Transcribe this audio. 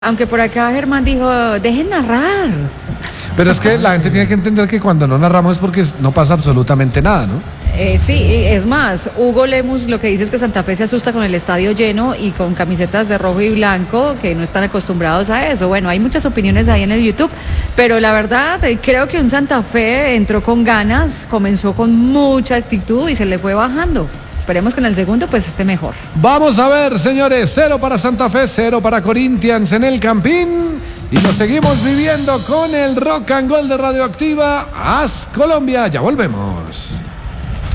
Aunque por acá Germán dijo, dejen narrar. Pero es que la gente tiene que entender que cuando no narramos es porque no pasa absolutamente nada, ¿no? Sí, es más, Hugo Lemus lo que dice es que Santa Fe se asusta con el estadio lleno y con camisetas de rojo y blanco, que no están acostumbrados a eso. Bueno, hay muchas opiniones ahí en el YouTube, pero la verdad creo que un Santa Fe entró con ganas, comenzó con mucha actitud y se le fue bajando. Esperemos que en el segundo pues esté mejor. Vamos a ver, señores, 0 para Santa Fe, 0 para Corinthians en el Campín. Y lo seguimos viviendo con el Rock and Gold de Radioactiva. Haz Colombia, ya volvemos.